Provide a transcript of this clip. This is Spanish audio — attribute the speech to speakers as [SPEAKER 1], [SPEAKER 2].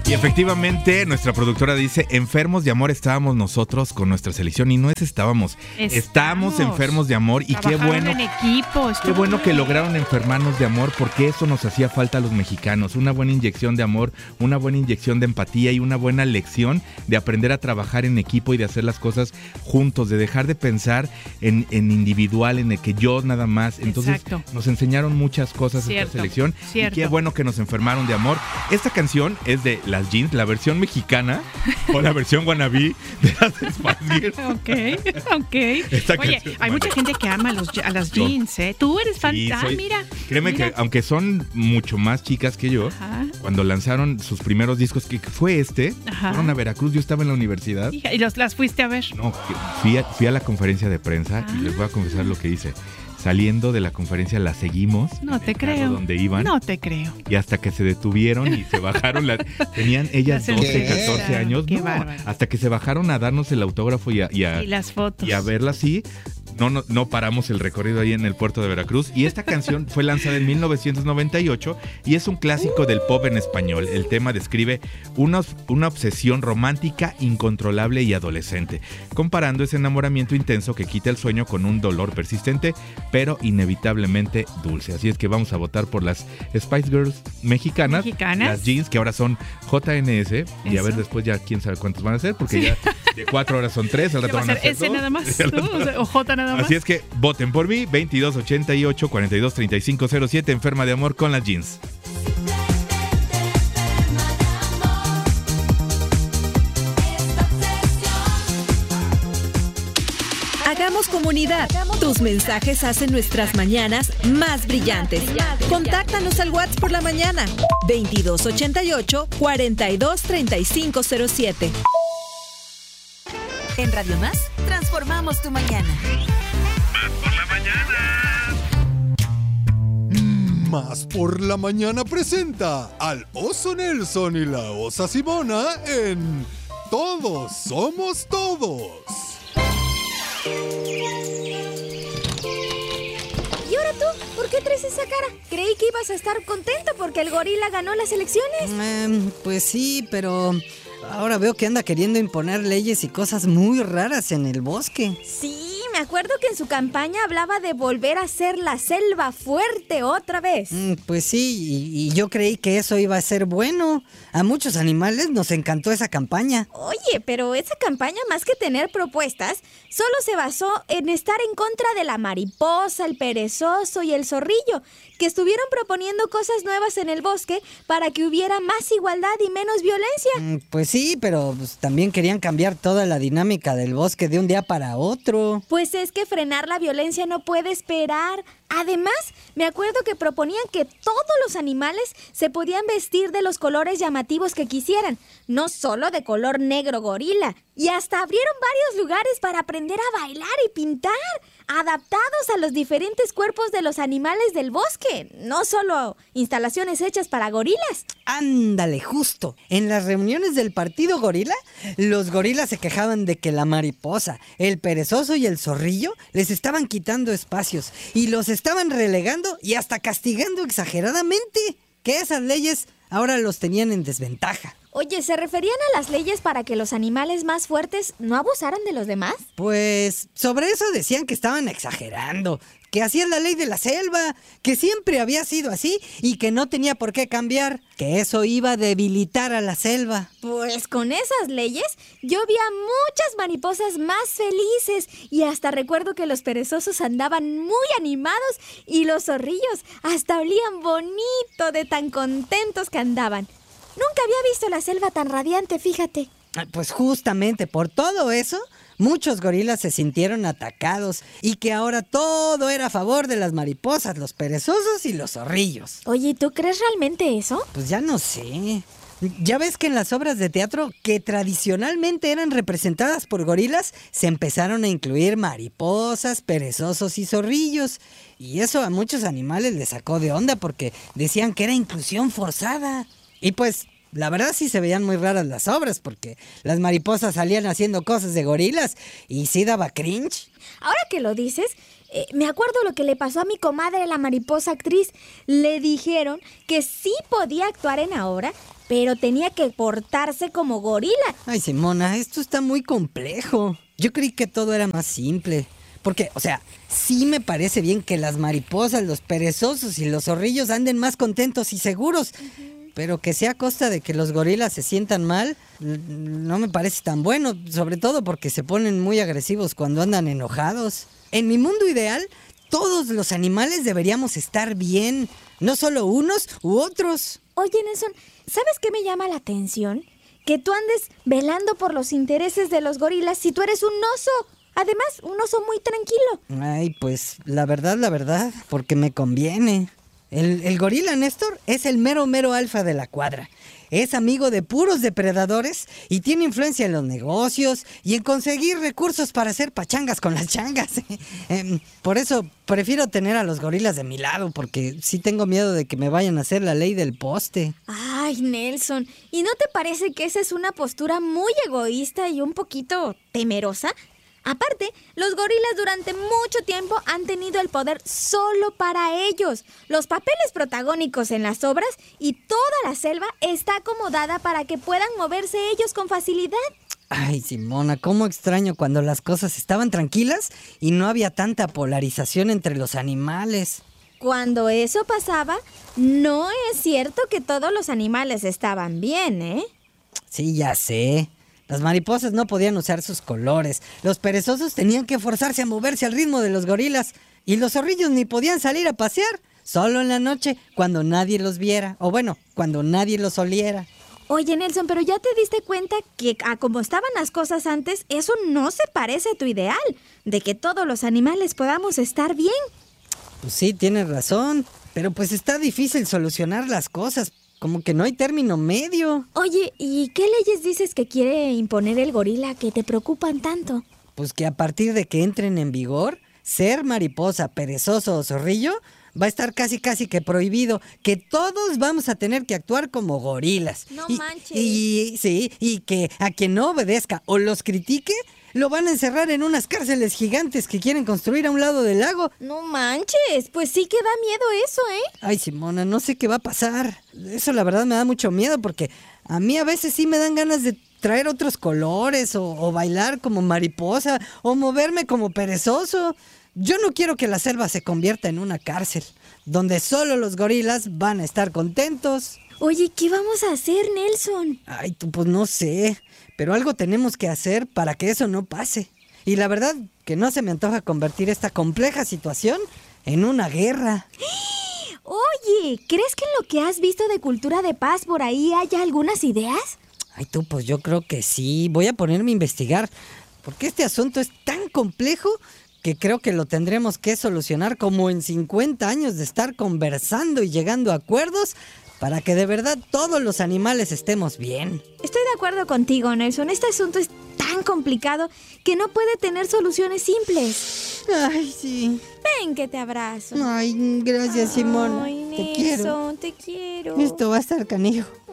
[SPEAKER 1] Y efectivamente, nuestra productora dice, enfermos de amor estábamos nosotros con nuestra selección. Y no es estábamos enfermos de amor. Y qué bueno,
[SPEAKER 2] en equipo,
[SPEAKER 1] qué bueno que lograron enfermarnos de amor, porque eso nos hacía falta a los mexicanos. Una buena inyección de amor, una buena inyección de empatía y una buena lección de aprender a trabajar en equipo y de hacer las cosas juntos, de dejar de pensar en individual, en el que yo nada más. Entonces,
[SPEAKER 2] exacto,
[SPEAKER 1] nos enseñaron muchas cosas
[SPEAKER 2] cierto,
[SPEAKER 1] esta selección.
[SPEAKER 2] Cierto.
[SPEAKER 1] Y qué bueno que nos enfermaron de amor. Esta canción es de Las Jeans, la versión mexicana o la versión wannabe de las Spice Girls.
[SPEAKER 2] Ok. Oye, hay mucha gente que ama a las Jeans, ¿eh? Tú eres fan.
[SPEAKER 1] Sí,
[SPEAKER 2] mira.
[SPEAKER 1] Créeme
[SPEAKER 2] mira.
[SPEAKER 1] que aunque son mucho más chicas que yo,
[SPEAKER 2] Ajá.
[SPEAKER 1] cuando lanzaron sus primeros discos, que fue
[SPEAKER 2] Ajá.
[SPEAKER 1] fueron a Veracruz, yo estaba en la universidad.
[SPEAKER 2] ¿Y las fuiste a ver?
[SPEAKER 1] No, fui a la conferencia de prensa y les voy a confesar lo que hice. Saliendo de la conferencia la seguimos.
[SPEAKER 2] No te creo.
[SPEAKER 1] Donde iban.
[SPEAKER 2] No te creo.
[SPEAKER 1] Y hasta que se detuvieron y se bajaron. Tenían ellas 12, 14 años.
[SPEAKER 2] Qué
[SPEAKER 1] no,
[SPEAKER 2] bárbaro.
[SPEAKER 1] hasta que se bajaron a darnos el autógrafo y
[SPEAKER 2] las fotos.
[SPEAKER 1] Y a verla así. No paramos el recorrido ahí en el puerto de Veracruz. Y esta canción fue lanzada en 1998 y es un clásico del pop en español. El tema describe una obsesión romántica, incontrolable y adolescente, comparando ese enamoramiento intenso que quita el sueño con un dolor persistente, pero inevitablemente dulce. Así es que vamos a votar por las Spice Girls mexicanas. Las Jeans, que ahora son JNS. Y a ver después ya quién sabe cuántos van a ser, porque ya de 4 horas son 3, al rato van a ser
[SPEAKER 2] ese
[SPEAKER 1] 2.
[SPEAKER 2] nada más, o J nada más.
[SPEAKER 1] Así es que voten por mí, 2288-423507, Enferma de Amor con las Jeans.
[SPEAKER 3] Hagamos comunidad. Tus mensajes hacen nuestras mañanas más brillantes. Contáctanos al WhatsApp por la mañana, 2288-423507. En Radio Más, transformamos tu mañana.
[SPEAKER 4] Más por la mañana.
[SPEAKER 5] Más por la mañana presenta al Oso Nelson y la Osa Simona en Todos Somos Todos.
[SPEAKER 6] ¿Y ahora tú? ¿Por qué traes esa cara? Creí que ibas a estar contento porque el gorila ganó las elecciones.
[SPEAKER 7] Pues sí, pero ahora veo que anda queriendo imponer leyes y cosas muy raras en el bosque.
[SPEAKER 6] Sí, me acuerdo que en su campaña hablaba de volver a ser la selva fuerte otra vez.
[SPEAKER 7] Pues sí, y yo creí que eso iba a ser bueno. A muchos animales nos encantó esa campaña.
[SPEAKER 6] Oye, pero esa campaña, más que tener propuestas, solo se basó en estar en contra de la mariposa, el perezoso y el zorrillo, que estuvieron proponiendo cosas nuevas en el bosque para que hubiera más igualdad y menos violencia.
[SPEAKER 7] Pues sí, pero también querían cambiar toda la dinámica del bosque de un día para otro.
[SPEAKER 6] Pues es que frenar la violencia no puede esperar. Además, me acuerdo que proponían que todos los animales se podían vestir de los colores llamativos que quisieran, no solo de color negro gorila. Y hasta abrieron varios lugares para aprender a bailar y pintar, adaptados a los diferentes cuerpos de los animales del bosque, no solo instalaciones hechas para gorilas.
[SPEAKER 7] Ándale, justo. En las reuniones del partido gorila, los gorilas se quejaban de que la mariposa, el perezoso y el zorrillo les estaban quitando espacios y los estaban relegando y hasta castigando exageradamente. Que esas leyes ahora los tenían en desventaja.
[SPEAKER 6] Oye, ¿se referían a las leyes para que los animales más fuertes no abusaran de los demás?
[SPEAKER 7] Pues sobre eso decían que estaban exagerando, que hacían la ley de la selva, que siempre había sido así y que no tenía por qué cambiar, que eso iba a debilitar a la selva.
[SPEAKER 6] Pues con esas leyes yo vi a muchas mariposas más felices y hasta recuerdo que los perezosos andaban muy animados y los zorrillos hasta olían bonito de tan contentos que andaban. Nunca había visto la selva tan radiante, fíjate.
[SPEAKER 7] Pues justamente por todo eso, muchos gorilas se sintieron atacados y que ahora todo era a favor de las mariposas, los perezosos y los zorrillos.
[SPEAKER 6] Oye, ¿tú crees realmente eso?
[SPEAKER 7] Pues ya no sé. Ya ves que en las obras de teatro que tradicionalmente eran representadas por gorilas, se empezaron a incluir mariposas, perezosos y zorrillos. Y eso a muchos animales les sacó de onda porque decían que era inclusión forzada. Y pues, la verdad sí se veían muy raras las obras porque las mariposas salían haciendo cosas de gorilas y sí daba cringe.
[SPEAKER 6] Ahora que lo dices, me acuerdo lo que le pasó a mi comadre, la mariposa actriz. Le dijeron que sí podía actuar en la obra, pero tenía que portarse como gorila.
[SPEAKER 7] Ay, Simona, esto está muy complejo. Yo creí que todo era más simple. Porque, o sea, sí me parece bien que las mariposas, los perezosos y los zorrillos anden más contentos y seguros. Pero que sea a costa de que los gorilas se sientan mal, no me parece tan bueno. Sobre todo porque se ponen muy agresivos cuando andan enojados. En mi mundo ideal, todos los animales deberíamos estar bien. No solo unos u otros.
[SPEAKER 6] Oye, Nelson, ¿sabes qué me llama la atención? Que tú andes velando por los intereses de los gorilas si tú eres un oso. Además, un oso muy tranquilo.
[SPEAKER 7] Ay, pues, la verdad, porque me conviene. El gorila Néstor es el mero alfa de la cuadra. Es amigo de puros depredadores y tiene influencia en los negocios y en conseguir recursos para hacer pachangas con las changas. Por eso prefiero tener a los gorilas de mi lado, porque sí tengo miedo de que me vayan a hacer la ley del poste.
[SPEAKER 6] Ay, Nelson, ¿y no te parece que esa es una postura muy egoísta y un poquito temerosa? Aparte, los gorilas durante mucho tiempo han tenido el poder solo para ellos. Los papeles protagónicos en las obras y toda la selva está acomodada para que puedan moverse ellos con facilidad.
[SPEAKER 7] Ay, Simona, cómo extraño cuando las cosas estaban tranquilas y no había tanta polarización entre los animales.
[SPEAKER 6] Cuando eso pasaba, no es cierto que todos los animales estaban bien, ¿eh?
[SPEAKER 7] Sí, ya sé. Las mariposas no podían usar sus colores. Los perezosos tenían que forzarse a moverse al ritmo de los gorilas. Y los zorrillos ni podían salir a pasear. Solo en la noche, cuando nadie los viera. O bueno, cuando nadie los oliera.
[SPEAKER 6] Oye, Nelson, pero ¿ya te diste cuenta que a como estaban las cosas antes, eso no se parece a tu ideal? De que todos los animales podamos estar bien.
[SPEAKER 7] Pues sí, tienes razón. Pero pues está difícil solucionar las cosas. Como que no hay término medio.
[SPEAKER 6] Oye, ¿y qué leyes dices que quiere imponer el gorila que te preocupan tanto?
[SPEAKER 7] Pues que a partir de que entren en vigor, ser mariposa, perezoso o zorrillo va a estar casi que prohibido. Que todos vamos a tener que actuar como gorilas.
[SPEAKER 6] No manches.
[SPEAKER 7] Y que a quien no obedezca o los critique, lo van a encerrar en unas cárceles gigantes que quieren construir a un lado del lago.
[SPEAKER 6] No manches, pues sí que da miedo eso, ¿eh?
[SPEAKER 7] Ay, Simona, no sé qué va a pasar. Eso la verdad me da mucho miedo porque a mí a veces sí me dan ganas de traer otros colores o bailar como mariposa o moverme como perezoso. Yo no quiero que la selva se convierta en una cárcel donde solo los gorilas van a estar contentos.
[SPEAKER 6] Oye, ¿qué vamos a hacer, Nelson?
[SPEAKER 7] Ay, pues no sé, pero algo tenemos que hacer para que eso no pase. Y la verdad que no se me antoja convertir esta compleja situación en una guerra.
[SPEAKER 6] Oye, ¿crees que en lo que has visto de cultura de paz por ahí haya algunas ideas?
[SPEAKER 7] Ay, pues yo creo que sí. Voy a ponerme a investigar, porque este asunto es tan complejo que creo que lo tendremos que solucionar como en 50 años de estar conversando y llegando a acuerdos para que de verdad todos los animales estemos bien.
[SPEAKER 6] Estoy de acuerdo contigo, Nelson. Este asunto es tan complicado que no puede tener soluciones simples.
[SPEAKER 7] Ay, sí.
[SPEAKER 6] Ven que te abrazo.
[SPEAKER 7] Ay, gracias, Simona.
[SPEAKER 6] Ay,
[SPEAKER 7] te
[SPEAKER 6] Nelson,
[SPEAKER 7] quiero.
[SPEAKER 6] te quiero.
[SPEAKER 7] Esto va a estar canijo.